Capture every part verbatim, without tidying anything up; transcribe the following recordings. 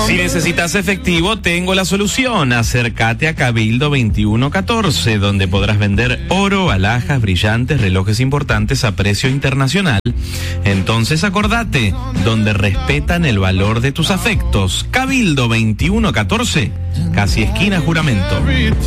Si necesitas efectivo, tengo la solución. Acércate a Cabildo veintiuno catorce, donde podrás vender oro, alhajas, brillantes, relojes importantes a precio internacional. Entonces acordate, donde respetan el valor de tus afectos. Cabildo veintiuno catorce, casi esquina Juramento.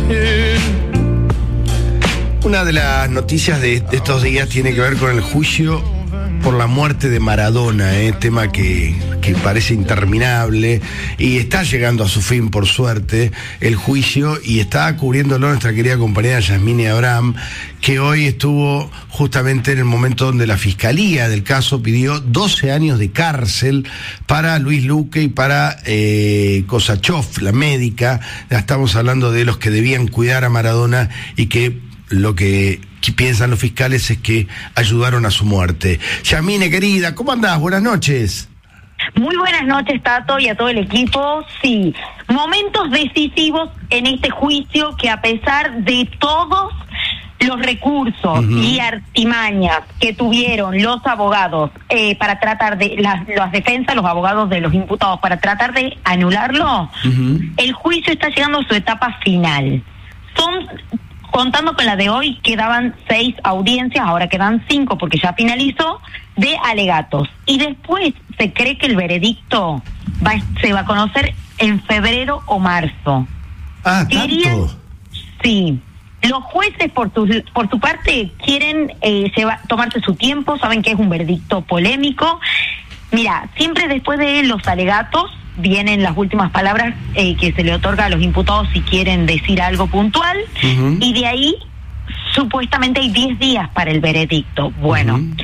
Una de las noticias de, de estos días tiene que ver con el juicio por la muerte de Maradona, eh, tema que, que parece interminable y está llegando a su fin, por suerte, el juicio, y está cubriéndolo nuestra querida compañera Yasmine Abraham, que hoy estuvo justamente en el momento donde la fiscalía del caso pidió doce años de cárcel para Luis Luque y para eh, Kosachov, la médica. Estamos hablando de los que debían cuidar a Maradona y que lo que piensan los fiscales es que ayudaron a su muerte. Yasmine, querida, ¿cómo andás? Buenas noches. Muy buenas noches, Tato, y a todo el equipo. Sí, momentos decisivos en este juicio que, a pesar de todos los recursos uh-huh. y artimañas que tuvieron los abogados eh, para tratar de, las, las defensas, los abogados de los imputados, para tratar de anularlo, uh-huh. el juicio está llegando a su etapa final. Son... Contando con la de hoy, quedaban seis audiencias, ahora quedan cinco porque ya finalizó, de alegatos. Y después se cree que el veredicto va, se va a conocer en febrero o marzo. Ah, ¿tanto? Sí. Los jueces, por su, por su parte, quieren eh, llevar, tomarse su tiempo, saben que es un veredicto polémico. Mira, siempre después de los alegatos vienen las últimas palabras eh, que se le otorga a los imputados si quieren decir algo puntual, uh-huh. y de ahí supuestamente hay diez días para el veredicto. Bueno, uh-huh.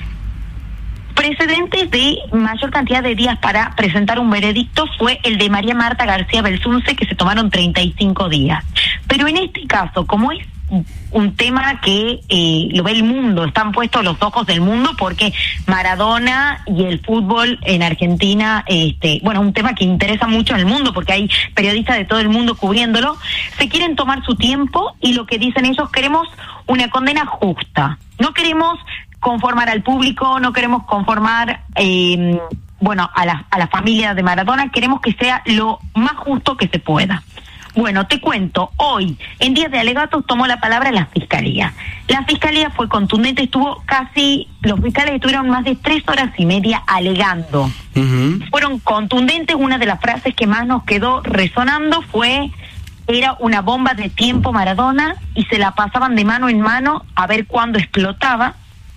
precedentes de mayor cantidad de días para presentar un veredicto fue el de María Marta García Belsunce, que se tomaron treinta y cinco días. Pero en este caso, como es un tema que eh, lo ve el mundo, están puestos los ojos del mundo, porque Maradona y el fútbol en Argentina, este, bueno, un tema que interesa mucho en el mundo porque hay periodistas de todo el mundo cubriéndolo, se quieren tomar su tiempo y lo que dicen ellos: queremos una condena justa, no queremos conformar al público, no queremos conformar eh, bueno, a la, a la familia de Maradona, queremos que sea lo más justo que se pueda. Bueno, te cuento, hoy, en días de alegatos, tomó la palabra la Fiscalía. La Fiscalía fue contundente, estuvo casi, los fiscales estuvieron más de tres horas y media alegando. Uh-huh. Fueron contundentes. Una de las frases que más nos quedó resonando fue: era una bomba de tiempo Maradona, y se la pasaban de mano en mano a ver cuándo explotaba.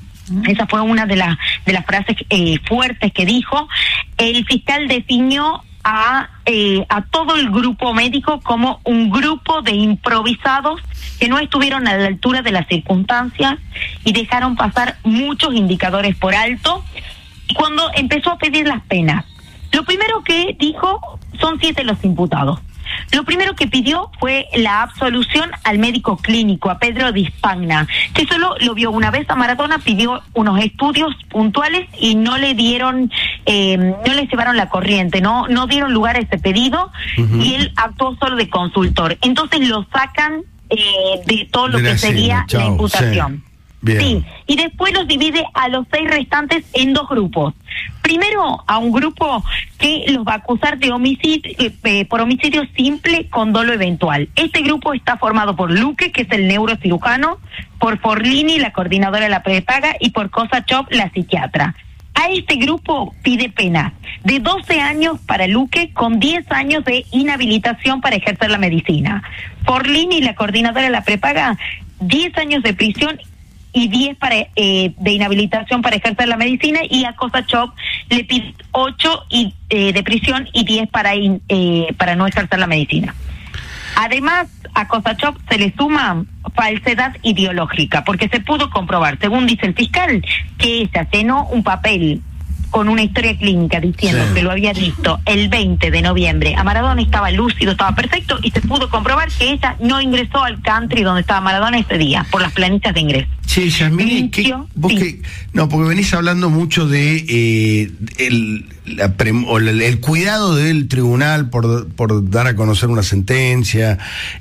Esa fue una de, la, de las frases eh, fuertes que dijo. El fiscal definió a eh, a todo el grupo médico como un grupo de improvisados que no estuvieron a la altura de las circunstancias y dejaron pasar muchos indicadores por alto. Y cuando empezó a pedir las penas, lo primero que dijo, son siete los imputados. Lo primero que pidió fue la absolución al médico clínico, a Pedro Di Spagna, que solo lo vio una vez a Maradona, pidió unos estudios puntuales y no le dieron, eh, no le llevaron la corriente, no, no dieron lugar a ese pedido, uh-huh. y él actuó solo de consultor. Entonces lo sacan eh, de todo lo de que sería la imputación. Sí. Bien. Sí, y después los divide a los seis restantes en dos grupos. Primero, a un grupo que los va a acusar de homicidio, eh, por homicidio simple con dolo eventual. Este grupo está formado por Luque, que es el neurocirujano, por Forlini, la coordinadora de la prepaga, y por Kosachov, la psiquiatra. A este grupo pide pena de doce años para Luque, con diez años de inhabilitación para ejercer la medicina. Forlini, la coordinadora de la prepaga, diez años de prisión y diez para, eh, de inhabilitación para ejercer la medicina, y a Kosachov le pide ocho y, eh, de prisión y diez para, in, eh, para no ejercer la medicina. Además, a Kosachov se le suma falsedad ideológica, porque se pudo comprobar, según dice el fiscal, que ella llenó un papel con una historia clínica diciendo sí. que lo había visto el veinte de noviembre. A Maradona estaba lúcido, estaba perfecto, y se pudo comprobar que ella no ingresó al country donde estaba Maradona ese día, por las planillas de ingreso. Sí, Yasmine, ¿qué, vos sí. que, no, porque venís hablando mucho de eh, el, la pre, o el, el cuidado del tribunal por, por dar a conocer una sentencia.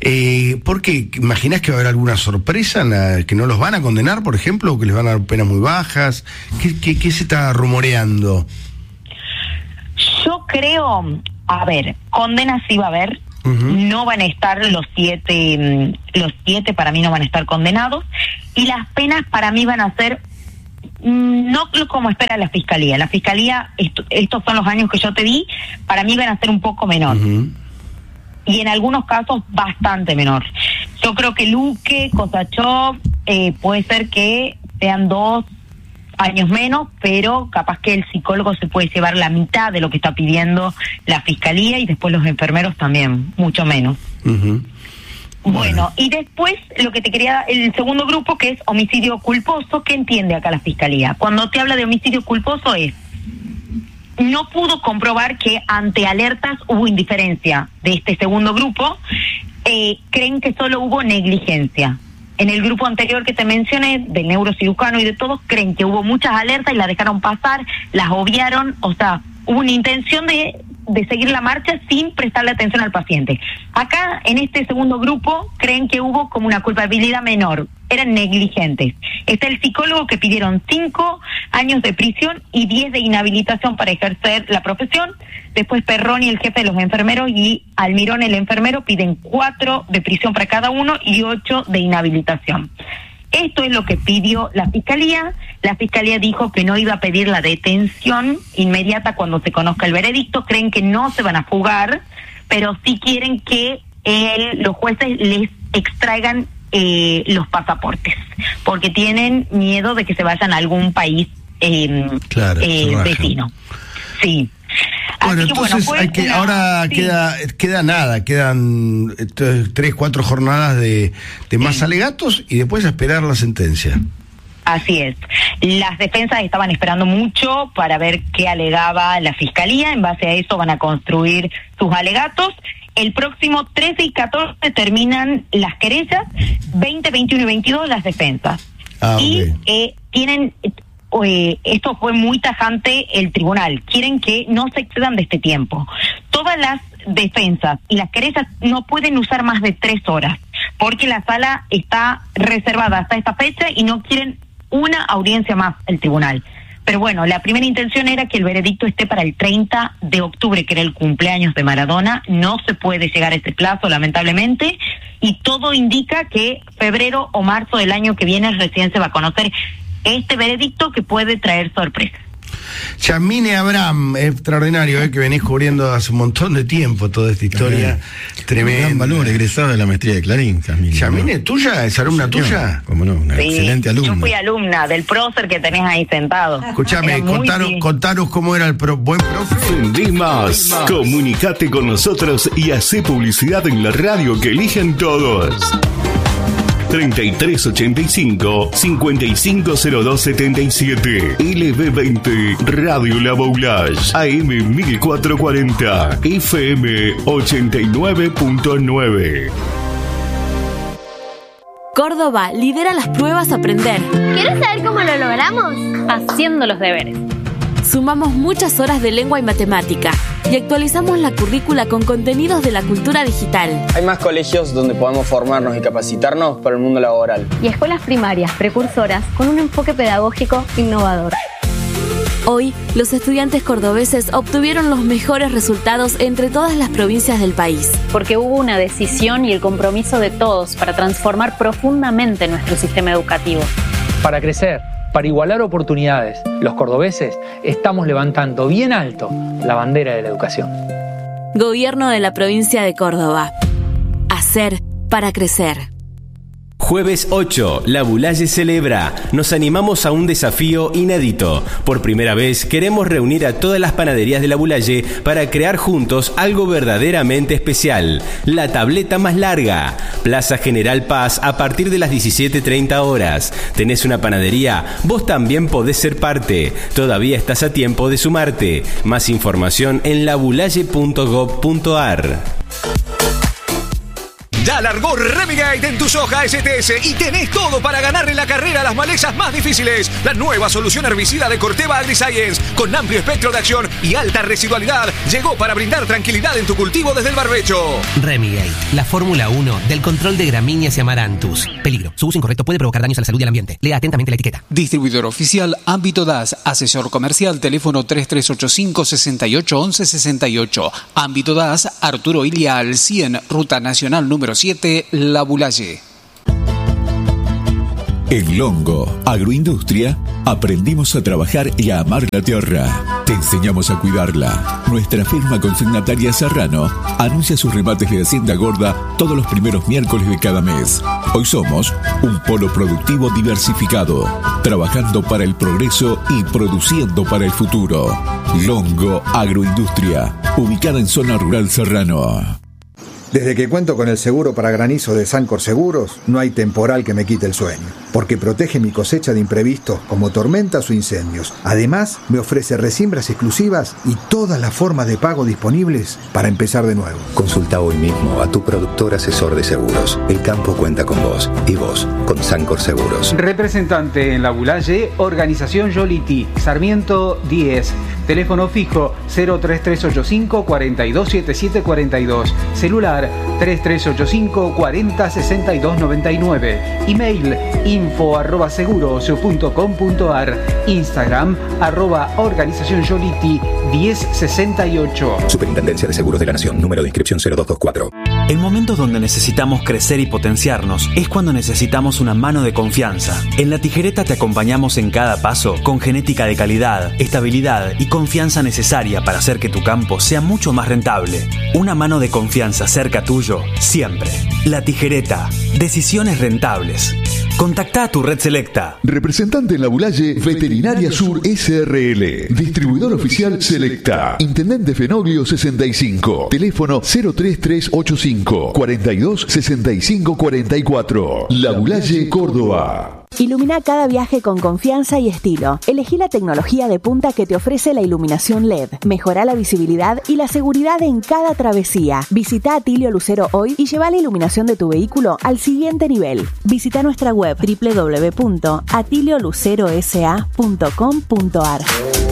Eh, ¿Por qué? ¿Imaginás que va a haber alguna sorpresa en la, que no los van a condenar, por ejemplo, o que les van a dar penas muy bajas? ¿Qué, qué, qué se está rumoreando? Yo creo, A ver, condenas sí va a haber. Uh-huh. No van a estar los siete, los siete para mí no van a estar condenados, y las penas para mí van a ser no como espera la fiscalía. La fiscalía, esto, estos son los años que yo te di, para mí van a ser un poco menor. Uh-huh. Y en algunos casos bastante menor. Yo creo que Luque, Kosachov, eh, puede ser que sean dos años menos, pero capaz que el psicólogo se puede llevar la mitad de lo que está pidiendo la fiscalía, y después los enfermeros también, mucho menos. Uh-huh. Bueno, bueno, y después lo que te quería, el segundo grupo, que es homicidio culposo. ¿Qué entiende acá la fiscalía? Cuando te habla de homicidio culposo es, no pudo comprobar que ante alertas hubo indiferencia de este segundo grupo, eh, creen que solo hubo negligencia. En el grupo anterior que te mencioné, del neurocirujano y de todos, creen que hubo muchas alertas y las dejaron pasar, las obviaron, o sea, hubo una intención de, de seguir la marcha sin prestarle atención al paciente. Acá, en este segundo grupo, creen que hubo como una culpabilidad menor, eran negligentes. Está el psicólogo, que pidieron cinco años de prisión y diez de inhabilitación para ejercer la profesión. Después Perroni, el jefe de los enfermeros, y Almirón, el enfermero, piden cuatro de prisión para cada uno y ocho de inhabilitación. Esto es lo que pidió la fiscalía. La fiscalía dijo que no iba a pedir la detención inmediata cuando se conozca el veredicto. Creen que no se van a fugar, pero sí quieren que eh, los jueces les extraigan eh, los pasaportes, porque tienen miedo de que se vayan a algún país eh, claro, eh, vecino. Sí. Bueno, que, entonces bueno, hay que, una, ahora sí. queda queda nada, quedan tres, cuatro jornadas de, de más sí. alegatos, y después a esperar la sentencia. Así es. Las defensas estaban esperando mucho para ver qué alegaba la fiscalía. En base a eso van a construir sus alegatos. El próximo trece y catorce terminan las querellas, veinte, veintiuno y veintidós las defensas. Ah, y okay. eh, tienen... Eh, esto fue muy tajante el tribunal, quieren que no se excedan de este tiempo. Todas las defensas y las querellas no pueden usar más de tres horas, porque la sala está reservada hasta esta fecha y no quieren una audiencia más el tribunal. Pero bueno, la primera intención era que el veredicto esté para el treinta de octubre, que era el cumpleaños de Maradona. No se puede llegar a ese plazo, lamentablemente, y todo indica que febrero o marzo del año que viene recién se va a conocer este veredicto, que puede traer sorpresas. Yamine Abraham, extraordinario, eh, que venís cubriendo hace un montón de tiempo toda esta historia. Claro. Tremenda. Gran valor, egresado de la maestría de Clarín, Yamine. ¿Yamine es tuya? ¿Es alumna sí, tuya? Cómo no, una sí, excelente alumna. Yo fui alumna del prócer que tenés ahí sentado. Escuchame, contanos, contanos cómo era el pro, buen profe. Vendí más. Comunicate con nosotros y hacé publicidad en la radio que eligen todos. treinta y tres ochenta y cinco, cincuenta y cinco cero dos setenta y siete. L B veinte Radio La Boulage. A M mil cuatrocientos cuarenta. F M ochenta y nueve punto nueve. Córdoba lidera las pruebas Aprender. ¿Quieres saber cómo lo logramos? Haciendo los deberes. Sumamos muchas horas de lengua y matemática y actualizamos la currícula con contenidos de la cultura digital. Hay más colegios donde podamos formarnos y capacitarnos para el mundo laboral. Y escuelas primarias precursoras con un enfoque pedagógico innovador. Hoy, los estudiantes cordobeses obtuvieron los mejores resultados entre todas las provincias del país. Porque hubo una decisión y el compromiso de todos para transformar profundamente nuestro sistema educativo. Para crecer, para igualar oportunidades, los cordobeses estamos levantando bien alto la bandera de la educación. Gobierno de la provincia de Córdoba. Hacer para crecer. Jueves ocho, La Boulaye celebra. Nos animamos a un desafío inédito. Por primera vez queremos reunir a todas las panaderías de La Boulaye para crear juntos algo verdaderamente especial. La tableta más larga. Plaza General Paz a partir de las diecisiete treinta horas. ¿Tenés una panadería? Vos también podés ser parte. Todavía estás a tiempo de sumarte. Más información en la boulaye punto gob punto ar. Ya largó Remigate en tu soja S T S y tenés todo para ganarle la carrera a las malezas más difíciles. La nueva solución herbicida de Corteva AgriScience, con amplio espectro de acción y alta residualidad llegó para brindar tranquilidad en tu cultivo desde el barbecho. Remigate, la Fórmula uno del control de gramíneas y amaranthus. Peligro, su uso incorrecto puede provocar daños a la salud y al ambiente. Lea atentamente la etiqueta. Distribuidor oficial Ámbito D A S, asesor comercial, teléfono tres tres ocho cinco, seis ocho uno uno seis ocho. Ámbito D A S, Arturo Ilia al cien, Ruta Nacional número siete, La Bulaye. En Longo Agroindustria aprendimos a trabajar y a amar la tierra. Te enseñamos a cuidarla. Nuestra firma consignataria Serrano anuncia sus remates de Hacienda Gorda todos los primeros miércoles de cada mes. Hoy somos un polo productivo diversificado, trabajando para el progreso y produciendo para el futuro. Longo Agroindustria, ubicada en zona rural Serrano. Desde que cuento con el seguro para granizo de Sancor Seguros, no hay temporal que me quite el sueño, porque protege mi cosecha de imprevistos como tormentas o incendios. Además, me ofrece resiembras exclusivas y todas las formas de pago disponibles para empezar de nuevo. Consulta hoy mismo a tu productor asesor de seguros. El campo cuenta con vos y vos con Sancor Seguros. Representante en La Bulaye, Organización Yoliti, Sarmiento diez. Teléfono fijo cero tres tres ocho cinco, cuatro dos siete siete cuatro dos. Celular tres tres ocho cinco, cuatro cero, seis dos nueve nueve. Email info arroba seguros punto com punto ar. Instagram arroba organización Yoliti diez sesenta y ocho. Superintendencia de Seguros de la Nación. Número de inscripción cero dos dos cuatro. En momentos donde necesitamos crecer y potenciarnos es cuando necesitamos una mano de confianza. En La Tijereta te acompañamos en cada paso con genética de calidad, estabilidad y confianza necesaria para hacer que tu campo sea mucho más rentable. Una mano de confianza cerca tuyo, siempre. La Tijereta. Decisiones rentables. Contacta a tu red selecta. Representante en La Bulaye, Veterinaria Sur S R L. Distribuidor oficial Selecta. Intendente Fenoglio sesenta y cinco. Teléfono cero tres tres ocho cinco, cuatro dos seis cinco cuatro cuatro. La Bulaye, Córdoba. Ilumina cada viaje con confianza y estilo. Elegí la tecnología de punta que te ofrece la iluminación L E D. Mejora la visibilidad y la seguridad en cada travesía. Visita Atilio Lucero hoy y lleva la iluminación de tu vehículo al siguiente nivel. Visita nuestra web doble u doble u doble u punto atilio lucero s a punto com punto ar.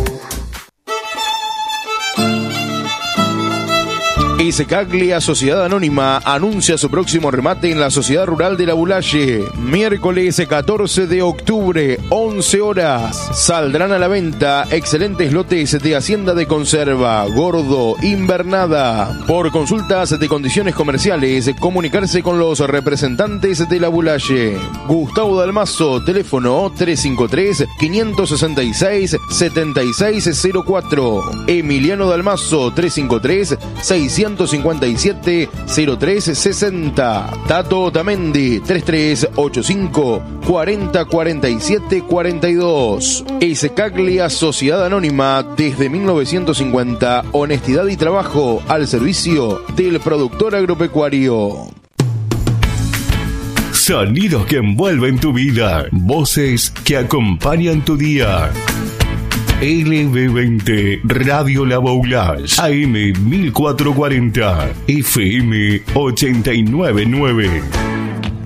Iscaglia Sociedad Anónima anuncia su próximo remate en la Sociedad Rural de La Bulaye. Miércoles catorce de octubre, once horas. Saldrán a la venta excelentes lotes de hacienda de conserva, gordo, invernada. Por consultas de condiciones comerciales, comunicarse con los representantes de La Bulaye. Gustavo Dalmazo, teléfono tres cinco tres, cinco seis seis, siete seis cero cuatro. Emiliano Dalmazo, tres cinco tres, seis cinco siete, cero tres sesenta. Tato Otamendi, tres tres ocho cinco, cuarenta cuarenta y siete cuarenta y dos. Iscaglia Sociedad Anónima, desde mil novecientos cincuenta, honestidad y trabajo al servicio del productor agropecuario. Sonidos que envuelven tu vida, voces que acompañan tu día. L B veinte Radio La Boulage, A M mil cuatrocientos cuarenta, F M ochenta y nueve punto nueve.